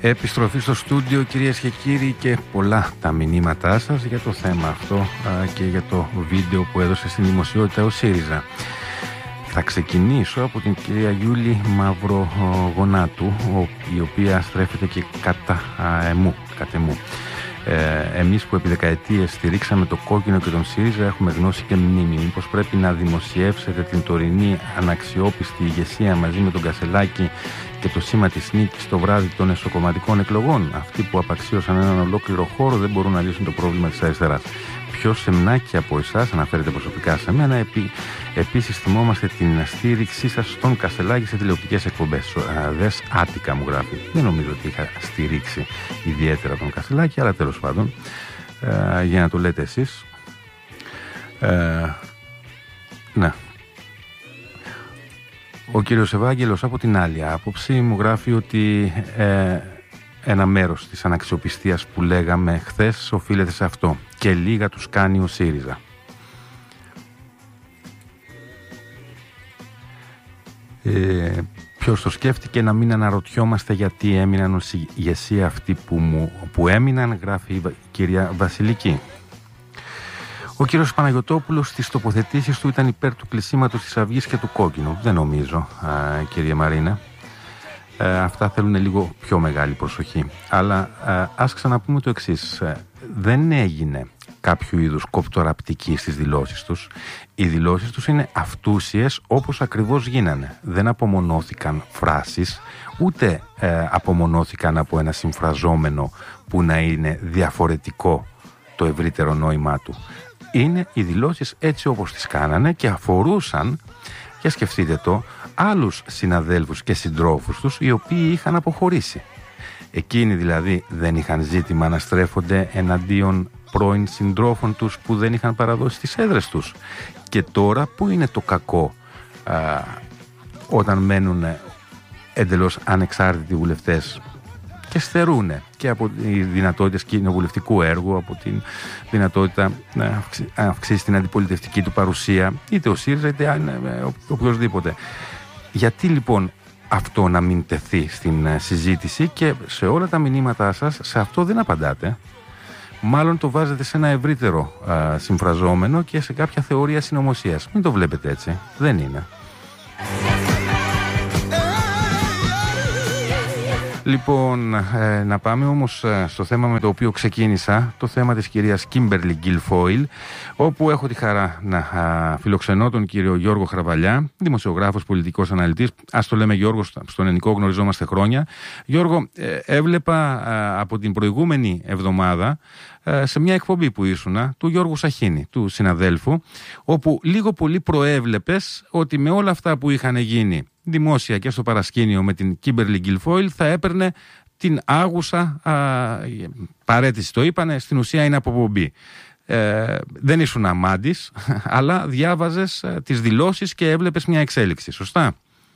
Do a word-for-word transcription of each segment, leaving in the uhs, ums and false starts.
Επιστροφή στο στούντιο, κυρίες και κύριοι, και πολλά τα μηνύματά σας για το θέμα αυτό α, και για το βίντεο που έδωσε στην δημοσιότητα ο ΣΥΡΙΖΑ. Θα ξεκινήσω από την κυρία Γιούλη Μαυρογονάτου, η οποία στρέφεται και κατά α, εμού, κατά εμού. Ε, εμείς που επί δεκαετίες στηρίξαμε το κόκκινο και τον ΣΥΡΙΖΑ έχουμε γνώση και μνήμη. Μήπως πρέπει να δημοσιεύσετε την τωρινή αναξιόπιστη ηγεσία μαζί με τον Κασελάκη και το σήμα της νίκης το βράδυ των εσωκομματικών εκλογών? Αυτοί που απαξίωσαν έναν ολόκληρο χώρο δεν μπορούν να λύσουν το πρόβλημα της αριστεράς. Ποιο σεμνάκι από εσάς αναφέρεται προσωπικά σε μένα? Επί, επίσης θυμόμαστε την στήριξή σας στον Κασελάκη σε τηλεοπτικές εκπομπές. Δες άτικα, μου γράφει. Δεν νομίζω ότι είχα στηρίξει ιδιαίτερα τον Κασελάκη, αλλά τέλος πάντων, ε, για να το λέτε εσείς. Ε, ναι. Ο κύριος Ευάγγελος από την άλλη άποψη μου γράφει ότι ε, ένα μέρος της αναξιοπιστίας που λέγαμε χθες οφείλεται σε αυτό και λίγα τους κάνει ο ΣΥΡΙΖΑ. Ε, ποιος το σκέφτηκε να μην αναρωτιόμαστε γιατί έμειναν ως ηγεσία αυτοί που, μου, που έμειναν, γράφει η κυρία Βασιλική. Ο κύριος Παναγιωτόπουλος στις τοποθετήσεις του ήταν υπέρ του κλεισίματος της Αυγής και του κόκκινου. Δεν νομίζω, α, κυρία Μαρίνα. Ε, αυτά θέλουν λίγο πιο μεγάλη προσοχή. Αλλά ε, ας ξαναπούμε το εξής. Ε, δεν έγινε κάποιο είδους κοπτοραπτική στις δηλώσεις τους. Οι δηλώσεις τους είναι αυτούσιες όπως ακριβώς γίνανε. Δεν απομονώθηκαν φράσεις, ούτε ε, απομονώθηκαν από ένα συμφραζόμενο που να είναι διαφορετικό το ευρύτερο νόημά του. Είναι οι δηλώσεις έτσι όπως τις κάνανε και αφορούσαν, και σκεφτείτε το, άλλους συναδέλφους και συντρόφους τους οι οποίοι είχαν αποχωρήσει. Εκείνοι δηλαδή δεν είχαν ζήτημα να στρέφονται εναντίον πρώην συντρόφων τους που δεν είχαν παραδώσει τις έδρες τους. Και τώρα που είναι το κακό α, όταν μένουν εντελώς ανεξάρτητοι βουλευτές και στερούν και από οι δυνατότητες κοινοβουλευτικού έργου, από την δυνατότητα να αυξήσει την αντιπολιτευτική του παρουσία, είτε ο ΣΥΡΙΖΑ είτε οποιοδήποτε. Γιατί λοιπόν αυτό να μην τεθεί στην συζήτηση? Και σε όλα τα μηνύματά σας σε αυτό δεν απαντάτε. Μάλλον το βάζετε σε ένα ευρύτερο α, συμφραζόμενο και σε κάποια θεωρία συνωμοσίας. Μην το βλέπετε έτσι. Δεν είναι. Λοιπόν, ε, να πάμε όμως ε, στο θέμα με το οποίο ξεκίνησα, το θέμα της κυρίας Κίμπερλι Γκιλφόιλ, όπου έχω τη χαρά να α, φιλοξενώ τον κύριο Γιώργο Χραβαλιά, δημοσιογράφος, πολιτικός αναλυτής. Ας το λέμε Γιώργο, στον ελληνικό γνωριζόμαστε χρόνια. Γιώργο, ε, έβλεπα ε, από την προηγούμενη εβδομάδα ε, σε μια εκπομπή που ήσουνα, του Γιώργου Σαχίνη, του συναδέλφου, όπου λίγο πολύ προέβλεπες ότι με όλα αυτά που είχαν γίνει δημόσια και στο παρασκήνιο με την Κίμπερλι Γκιλφόιλ θα έπαιρνε την άγουσα α, παρέτηση. Το είπανε, στην ουσία είναι αποπομπή. Ε, δεν ήσουν αμάντης, αλλά διάβαζες ε, τις δηλώσεις και έβλεπες μια εξέλιξη, σωστά?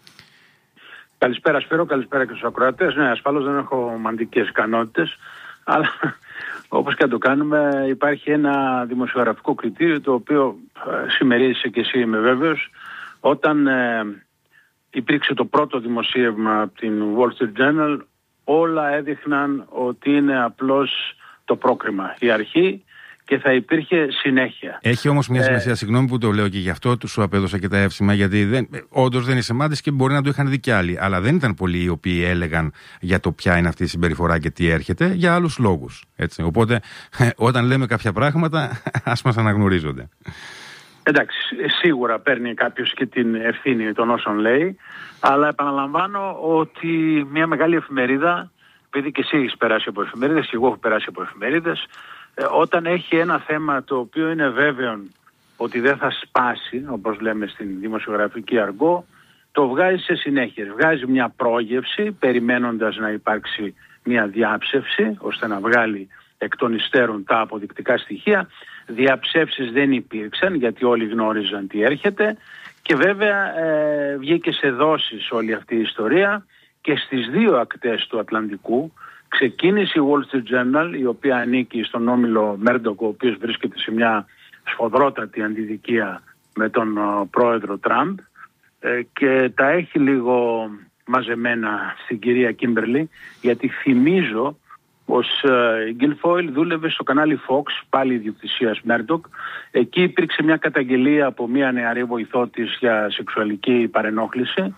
Καλησπέρα Σπύρο, καλησπέρα και στους ακροατές. Ναι, ασφαλώς δεν έχω μαντικές ικανότητες, αλλά όπως και να το κάνουμε υπάρχει ένα δημοσιογραφικό κριτήριο το οποίο ε, συμμερίζεσαι και εσύ, είμαι βέβαιος, όταν ε, υπήρξε το πρώτο δημοσίευμα από την Wall Street Journal, όλα έδειχναν ότι είναι απλώς το πρόκριμα, η αρχή, και θα υπήρχε συνέχεια. Έχει όμως μια σημασία, ε... συγγνώμη που το λέω και γι' αυτό σου απέδωσα και τα εύσημα, γιατί δεν, όντως δεν είσαι μάντης και μπορεί να το είχαν δει κι άλλοι. Αλλά δεν ήταν πολλοί οι οποίοι έλεγαν για το ποια είναι αυτή η συμπεριφορά και τι έρχεται, για άλλους λόγους. Έτσι. Οπότε, όταν λέμε κάποια πράγματα, ας μας αναγνωρίζονται. Εντάξει, σίγουρα παίρνει κάποιος και την ευθύνη των όσων λέει, αλλά επαναλαμβάνω ότι μια μεγάλη εφημερίδα, επειδή και εσύ έχεις περάσει από εφημερίδες και εγώ έχω περάσει από εφημερίδες, όταν έχει ένα θέμα το οποίο είναι βέβαιο ότι δεν θα σπάσει, όπως λέμε στην δημοσιογραφική αργό, το βγάζει σε συνέχεια. Βγάζει μια πρόγευση, περιμένοντας να υπάρξει μια διάψευση, ώστε να βγάλει εκ των υστέρων τα αποδεικτικά στοιχεία. Διαψεύσεις δεν υπήρξαν, γιατί όλοι γνώριζαν τι έρχεται, και βέβαια ε, βγήκε σε δόσεις όλη αυτή η ιστορία, και στις δύο ακτές του Ατλαντικού ξεκίνησε η Wall Street Journal, η οποία ανήκει στον όμιλο Μέρντοκ, ο οποίος βρίσκεται σε μια σφοδρότατη αντιδικία με τον uh, πρόεδρο Τραμπ, ε, και τα έχει λίγο μαζεμένα στην κυρία Κίμπερλι, γιατί θυμίζω πως η Γκίλφοιλ δούλευε στο κανάλι Fox, πάλι ιδιοκτησίας Μέρντοκ. Εκεί υπήρξε μια καταγγελία από μια νεαρή βοηθό της για σεξουαλική παρενόχληση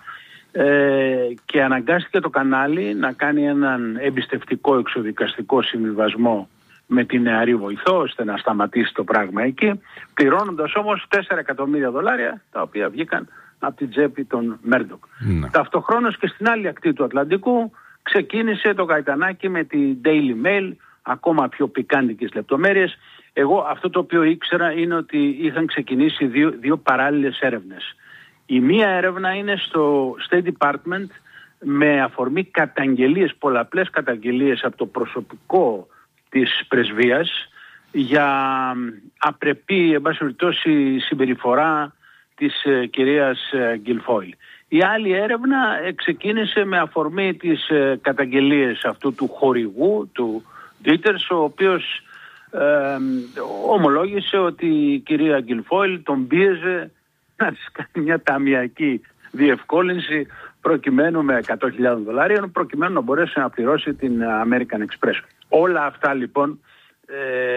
ε, και αναγκάστηκε το κανάλι να κάνει έναν εμπιστευτικό εξοδικαστικό συμβιβασμό με την νεαρή βοηθό, ώστε να σταματήσει το πράγμα εκεί, πληρώνοντας όμως τέσσερα εκατομμύρια δολάρια, τα οποία βγήκαν από την τσέπη των Μέρντοκ. Mm. Ταυτοχρόνως και στην άλλη ακτή του Ατλαντικού ξεκίνησε το γαϊτανάκι με τη Daily Mail, ακόμα πιο πικάντικες λεπτομέρειες. Εγώ αυτό το οποίο ήξερα είναι ότι είχαν ξεκινήσει δύο, δύο παράλληλες έρευνες. Η μία έρευνα είναι στο State Department με αφορμή καταγγελίες, πολλαπλές καταγγελίες από το προσωπικό της πρεσβείας για απρεπή, εν πάση περιπτώσει, συμπεριφορά της ε, κυρίας ε, Γκίλφοιλ. Η άλλη έρευνα ξεκίνησε με αφορμή τις ε, καταγγελίες αυτού του χορηγού, του Ντίτερς, ο οποίος ε, ομολόγησε ότι η κυρία Γκίλφοιλ τον πίεζε να της κάνει μια ταμιακή διευκόλυνση προκειμένου με εκατό χιλιάδες δολάρια, προκειμένου να μπορέσει να πληρώσει την American Express. Όλα αυτά λοιπόν ε,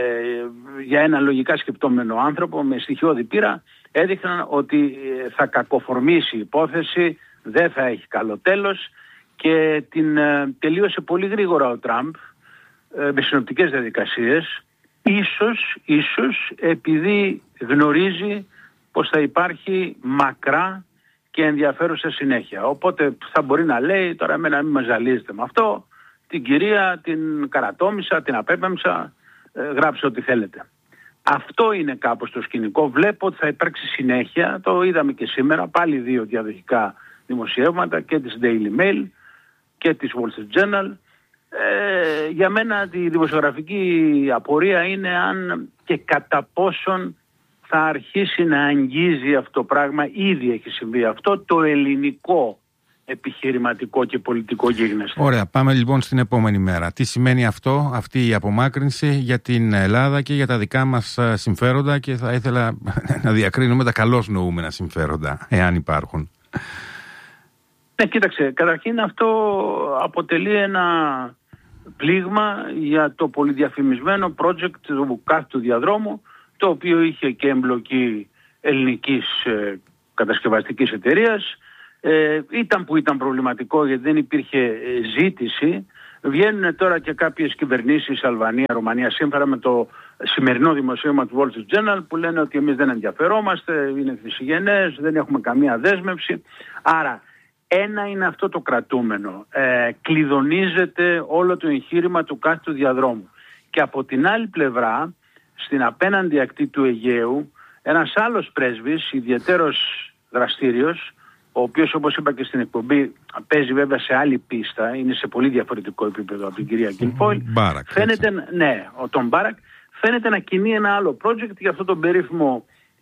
για ένα λογικά σκεπτόμενο άνθρωπο με στοιχειώδη πείρα έδειχναν ότι θα κακοφορμήσει η υπόθεση, δεν θα έχει καλό τέλος και την ε, τελείωσε πολύ γρήγορα ο Τραμπ ε, με συνοπτικές διαδικασίες, ίσως, ίσως επειδή γνωρίζει πως θα υπάρχει μακρά και ενδιαφέρουσα συνέχεια. Οπότε θα μπορεί να λέει, τώρα εμένα μην με ζαλίζετε με αυτό, την κυρία την καρατόμησα, την απέπεμψα, ε, γράψε ό,τι θέλετε. Αυτό είναι κάπως το σκηνικό. Βλέπω ότι θα υπάρξει συνέχεια, το είδαμε και σήμερα, πάλι δύο διαδοχικά δημοσιεύματα και της Daily Mail και της Wall Street Journal. Ε, για μένα τη δημοσιογραφική απορία είναι αν και κατά πόσον θα αρχίσει να αγγίζει αυτό το πράγμα, ήδη έχει συμβεί αυτό, το ελληνικό επιχειρηματικό και πολιτικό γίγνεσθε. Ωραία, πάμε λοιπόν στην επόμενη μέρα. Τι σημαίνει αυτό, αυτή η απομάκρυνση για την Ελλάδα και για τα δικά μας συμφέροντα, και θα ήθελα να διακρίνουμε τα καλώς νοούμενα συμφέροντα, εάν υπάρχουν. Ναι, κοίταξε, καταρχήν αυτό αποτελεί ένα πλήγμα για το πολυδιαφημισμένο project του κάθετου διαδρόμου, το οποίο είχε και εμπλοκή ελληνικής ε, κατασκευαστικής εταιρείας. Ε, ήταν που ήταν προβληματικό γιατί δεν υπήρχε ε, ζήτηση. Βγαίνουν τώρα και κάποιες κυβερνήσεις, Αλβανία, Ρουμανία, σύμφωνα με το σημερινό δημοσίευμα του Wall Street Journal, που λένε ότι εμείς δεν ενδιαφερόμαστε, είναι θυσιγενές, δεν έχουμε καμία δέσμευση. Άρα ένα είναι αυτό το κρατούμενο. Ε, κλειδονίζεται όλο το εγχείρημα του κάθετου διαδρόμου. Και από την άλλη πλευρά, στην απέναντι ακτή του Αιγαίου, ένας άλλος πρέσβης, ιδιαιτέρως δραστήριος, ο οποίος, όπως είπα και στην εκπομπή, παίζει βέβαια σε άλλη πίστα, είναι σε πολύ διαφορετικό επίπεδο από την κυρία Γκίλφοιλ. Φαίνεται, ναι, ο Τον Μπάρακ φαίνεται να κινεί ένα άλλο project για αυτό τον περίφημο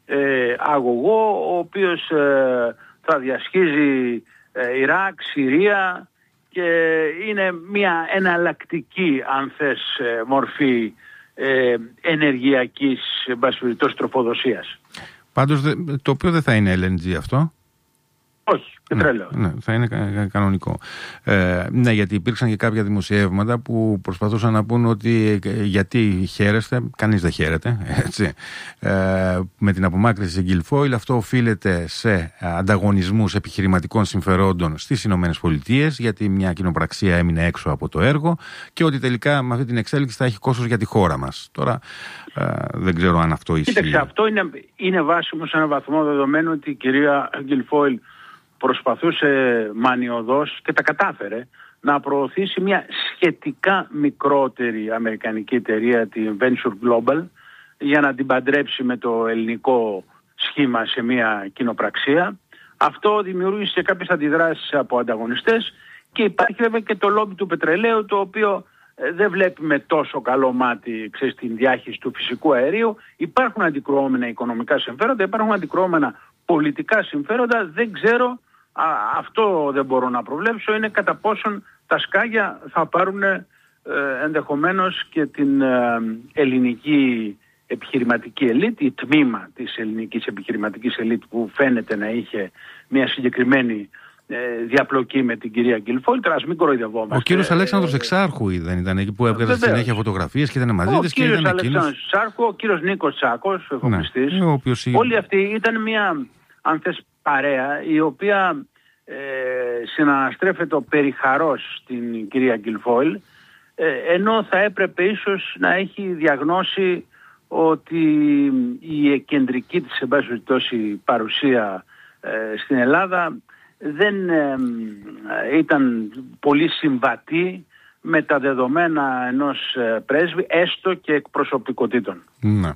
ε, αγωγό, ο οποίος ε, θα διασχίζει ε, Ιράκ, Συρία, και είναι μια εναλλακτική, αν θες, ε, μορφή ε, ενεργειακής μπασφυριτός τροφοδοσίας. Πάντως το οποίο δεν θα είναι ελ εν τζι αυτό. Όχι, πετρέλαιο. Ναι, ναι, θα είναι κα, κανονικό. Ε, ναι, γιατί υπήρξαν και κάποια δημοσιεύματα που προσπαθούσαν να πούν ότι ε, γιατί χαίρεστε, κανείς δεν χαίρεται, έτσι. Ε, με την απομάκρυνση της Γκίλφοιλ, αυτό οφείλεται σε ανταγωνισμούς επιχειρηματικών συμφερόντων στις Ηνωμένες Πολιτείες, γιατί μια κοινοπραξία έμεινε έξω από το έργο, και ότι τελικά με αυτή την εξέλιξη θα έχει κόστος για τη χώρα μας. Τώρα ε, δεν ξέρω αν αυτό ισχύει. Κοίταξε, αυτό είναι, είναι βάσιμο σε έναν βαθμό, δεδομένου ότι η κυρία Γκίλφοιλ προσπαθούσε μανιωδώς και τα κατάφερε να προωθήσει μια σχετικά μικρότερη αμερικανική εταιρεία, την Venture Global, για να την παντρέψει με το ελληνικό σχήμα σε μια κοινοπραξία. Αυτό δημιούργησε κάποιες αντιδράσεις από ανταγωνιστές, και υπάρχει βέβαια και το λόμπι του πετρελαίου, το οποίο δεν βλέπει με τόσο καλό μάτι, ξέρεις, την διάχυση του φυσικού αερίου. Υπάρχουν αντικρουόμενα οικονομικά συμφέροντα, υπάρχουν αντικρουόμενα πολιτικά συμφέροντα. Δεν ξέρω, α, αυτό δεν μπορώ να προβλέψω, είναι κατά πόσον τα σκάγια θα πάρουν ε, ενδεχομένως και την ε, ελληνική επιχειρηματική ελίτ, η τμήμα της ελληνικής επιχειρηματικής ελίτ που φαίνεται να είχε μια συγκεκριμένη ε, διαπλοκή με την κυρία Γκιλφόιλ. Τώρα ας μην κοροϊδευόμαστε. Ο κύριος Αλέξανδρος ε, Εξάρχου δεν ήταν εκεί που έβγαζε συνέχεια φωτογραφίες και ήταν μαζί της και ήταν εκείνος. Ο κύριος Αλέξανδρος Εξάρχου, ο κύριος Νίκος Τσάκος, ο εφοπλιστής. Ναι, οποίος... Όλοι αυτοί ήταν μια, αν θες, παρέα η οποία ε, συναναστρέφεται περιχαρός στην κυρία Γκιλφόιλ, ε, ενώ θα έπρεπε ίσως να έχει διαγνώσει ότι η κεντρική της εν πάση περιπτώσει παρουσία ε, στην Ελλάδα δεν ε, ε, ήταν πολύ συμβατή με τα δεδομένα ενός ε, πρέσβη, έστω και εκπροσωπικότητων. Ναι.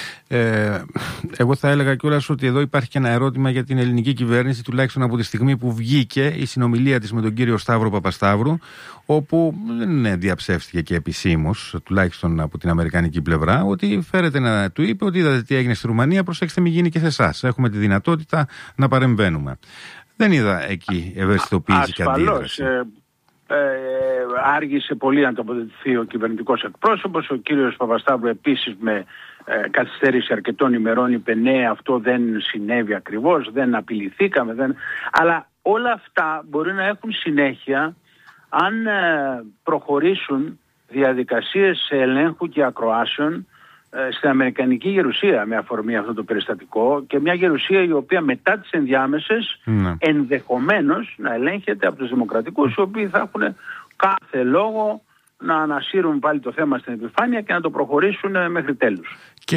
Ε, εγώ θα έλεγα κιόλας ότι εδώ υπάρχει και ένα ερώτημα για την ελληνική κυβέρνηση, τουλάχιστον από τη στιγμή που βγήκε η συνομιλία της με τον κύριο Σταύρο Παπασταύρου, όπου δεν διαψεύστηκε και επισήμως, τουλάχιστον από την αμερικανική πλευρά, ότι φέρεται να του είπε ότι είδατε τι έγινε στη Ρουμανία, προσέξτε μην γίνει και σε εσάς. Έχουμε τη δυνατότητα να παρεμβαίνουμε. Δεν είδα εκεί ευαισθητοποίηση και αντίδραση. Ε, ε, άργησε πολύ να τοποθετηθεί ο κυβερνητικός εκπρόσωπος. Ο κύριος Παπασταύρου επίσης με ε, καθυστέρηση αρκετών ημερών είπε ναι, αυτό δεν συνέβη ακριβώς, δεν απειληθήκαμε. Δεν... Αλλά όλα αυτά μπορεί να έχουν συνέχεια αν ε, προχωρήσουν διαδικασίες ελέγχου και ακροάσεων στην Αμερικανική Γερουσία με αφορμή αυτό το περιστατικό, και μια Γερουσία η οποία μετά τις ενδιάμεσες ναι. ενδεχομένως να ελέγχεται από τους δημοκρατικούς, οι οποίοι θα έχουν κάθε λόγο να ανασύρουν πάλι το θέμα στην επιφάνεια και να το προχωρήσουν μέχρι τέλους. Και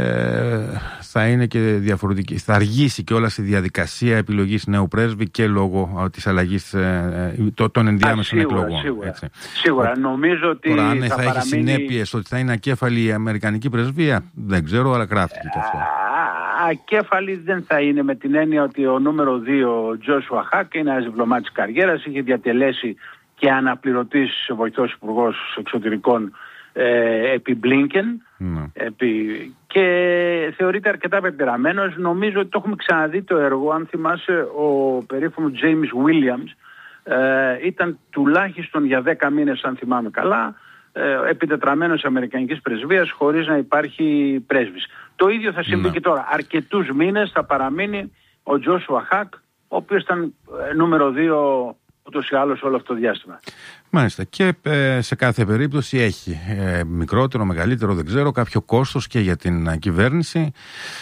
ε, θα είναι και διαφορετική. Θα αργήσει και όλα η διαδικασία επιλογής νέου πρέσβη και λόγω της αλλαγής ε, των ενδιάμεσων Α, σίγουρα, εκλογών. Σίγουρα, έτσι. σίγουρα. Ο, νομίζω ότι τώρα, αν θα, θα παραμείνει... έχει συνέπειες ότι θα είναι ακέφαλη η αμερικανική πρεσβεία, δεν ξέρω, αλλά γράφτηκε και αυτό. Ακέφαλη δεν θα είναι, με την έννοια ότι ο νούμερο δύο, ο Τζόσουα Χακ, είναι ένας διπλωμάτης καριέρας, είχε διατελέσει και αναπληρωτής βοηθός υπουργός εξωτερικών ε, επί Μπλίνκεν mm. επί... και θεωρείται αρκετά πεπειραμένος. Νομίζω ότι το έχουμε ξαναδεί το έργο. Αν θυμάσαι, ο περίφημος James Williams ε, ήταν τουλάχιστον για δέκα μήνες, αν θυμάμαι καλά, ε, επιτετραμένος αμερικανικής πρεσβείας χωρίς να υπάρχει πρέσβης. Το ίδιο θα συμβεί mm. και τώρα. Αρκετούς μήνες θα παραμείνει ο Τζόσουα Χακ, ο οποίος ήταν ε, νούμερο δύο ούτως ή άλλως όλο αυτό το διάστημα. Μάλιστα. Και ε, σε κάθε περίπτωση έχει ε, μικρότερο, μεγαλύτερο, δεν ξέρω, κάποιο κόστος και για την ε, κυβέρνηση,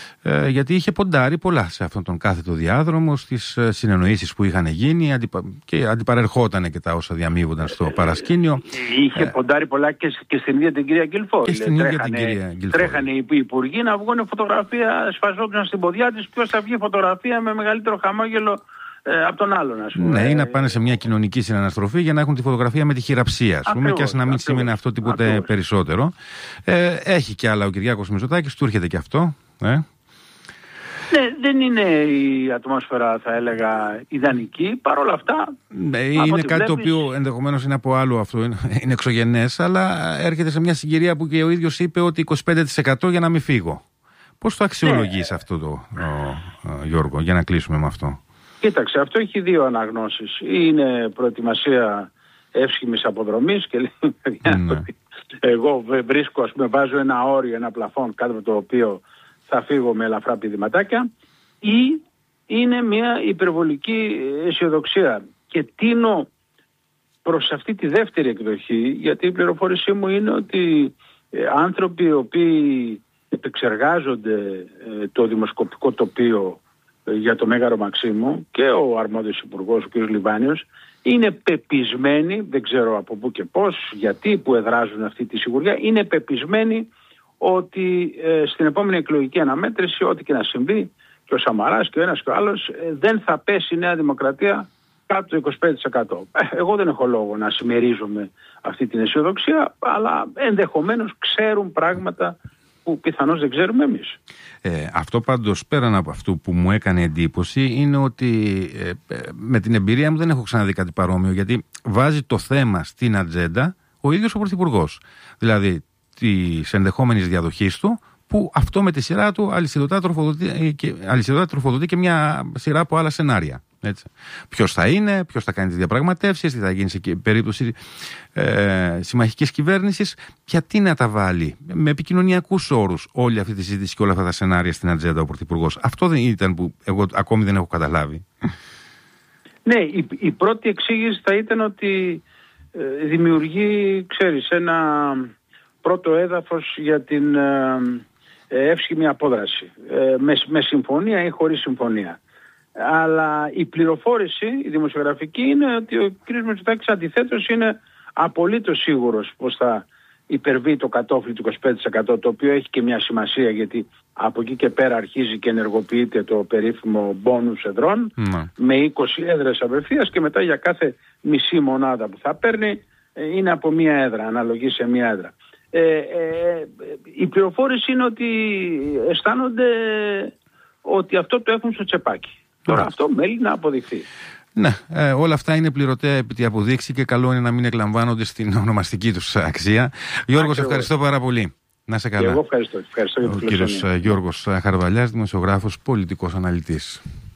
ε, γιατί είχε ποντάρει πολλά σε αυτόν τον κάθετο διάδρομο, στις ε, συνεννοήσεις που είχαν γίνει αντιπα... και αντιπαρερχόταν και τα όσα διαμείβονταν στο παρασκήνιο. Είχε ε, ποντάρει πολλά και, και στην ίδια την κυρία Γκιλφόιλ. Και στην ίδια την κυρία Γκιλφόιλ. Τρέχανε οι υπουργοί να βγουν φωτογραφία, σφαζόντουσαν στην ποδιά της, ποιος θα βγει φωτογραφία με μεγαλύτερο χαμόγελο από τον άλλον, ας πούμε. Ναι, ή να πάνε σε μια κοινωνική συναναστροφή για να έχουν τη φωτογραφία με τη χειραψία, ας πούμε, και ας να μην σημαίνει αυτό τίποτε ακριβώς περισσότερο. Ε, έχει και άλλα ο Κυριάκος Μητσοτάκης, του έρχεται και αυτό. Ε. Ναι, δεν είναι η ατμόσφαιρα, θα έλεγα, ιδανική. Παρ' όλα αυτά. Ναι, είναι κάτι βλέπεις... το οποίο ενδεχομένως είναι από άλλο αυτό, είναι, είναι εξωγενές, αλλά έρχεται σε μια συγκυρία που και ο ίδιος είπε ότι είκοσι πέντε τοις εκατό για να μην φύγω. Πώς το αξιολογείς ναι. αυτό το, ο, ο, Γιώργο, για να κλείσουμε με αυτό? Κοίταξε, αυτό έχει δύο αναγνώσεις. Είναι προετοιμασία εύσχημης αποδρομής και λέει ναι. ότι εγώ βρίσκω, ας πούμε, βάζω ένα όριο, ένα πλαφόν κάτω από το οποίο θα φύγω με ελαφρά πηδηματάκια, ή είναι μια υπερβολική αισιοδοξία. Και τίνω προς αυτή τη δεύτερη εκδοχή, γιατί η πληροφόρησή μου είναι ότι ε, άνθρωποι οι οποίοι επεξεργάζονται ε, το δημοσκοπικό τοπίο για το Μέγαρο Μαξίμου και ο αρμόδιος υπουργός, ο κ. Λιβάνιος, είναι πεπισμένοι, δεν ξέρω από πού και πώς, γιατί που εδράζουν αυτή τη σιγουριά, είναι πεπισμένοι ότι ε, στην επόμενη εκλογική αναμέτρηση, ό,τι και να συμβεί, και ο Σαμαράς και ο ένας και ο άλλος, ε, δεν θα πέσει η Νέα Δημοκρατία κάτω το είκοσι πέντε τοις εκατό. Ε, εγώ δεν έχω λόγο να συμμερίζομαι αυτή την αισιοδοξία, αλλά ενδεχομένως ξέρουν πράγματα που πιθανώς δεν ξέρουμε εμείς. Ε, αυτό πάντως, πέραν από αυτό που μου έκανε εντύπωση, είναι ότι ε, ε, με την εμπειρία μου δεν έχω ξαναδεί κάτι παρόμοιο, γιατί βάζει το θέμα στην ατζέντα ο ίδιος ο Πρωθυπουργός. Δηλαδή της ενδεχόμενης διαδοχής του, που αυτό με τη σειρά του αλυσιδωτά τροφοδοτεί και, αλυσιδωτά τροφοδοτεί και μια σειρά από άλλα σενάρια. Ποιος θα είναι, ποιος θα κάνει τις διαπραγματεύσεις, τι θα γίνει σε περίπτωση ε, συμμαχικής κυβέρνησης, γιατί να τα βάλει με επικοινωνιακούς όρους όλη αυτή τη συζήτηση και όλα αυτά τα σενάρια στην ατζέντα ο Πρωθυπουργός. Αυτό δεν ήταν που εγώ ακόμη δεν έχω καταλάβει. Ναι, η, η πρώτη εξήγηση θα ήταν ότι ε, δημιουργεί, ξέρεις, ένα πρώτο έδαφος για την ε, ε, εύσχημη απόδραση, ε, με, με συμφωνία ή χωρίς συμφωνία. Αλλά η πληροφόρηση, η δημοσιογραφική, είναι ότι ο κ. Μητσοτάκης αντιθέτως είναι απολύτως σίγουρος πως θα υπερβεί το κατόφλι του είκοσι πέντε τοις εκατό, το οποίο έχει και μια σημασία, γιατί από εκεί και πέρα αρχίζει και ενεργοποιείται το περίφημο μπόνους εδρών, mm. με είκοσι έδρες απευθείας, και μετά για κάθε μισή μονάδα που θα παίρνει είναι από μία έδρα, αναλογεί σε μία έδρα. Ε, ε, η πληροφόρηση είναι ότι αισθάνονται ότι αυτό το έχουν στο τσεπάκι. Τώρα αυτό μένει να αποδειχθεί. Ναι, ε, όλα αυτά είναι πληρωτέα επί τη αποδείξη και καλό είναι να μην εκλαμβάνονται στην ονομαστική τους αξία. Γιώργο, σε ευχαριστώ πάρα πολύ. Να είσαι καλά. Εγώ ευχαριστώ. ευχαριστώ για Ο κύριος Γιώργος Χαρβαλιάς, δημοσιογράφος, πολιτικός αναλυτής.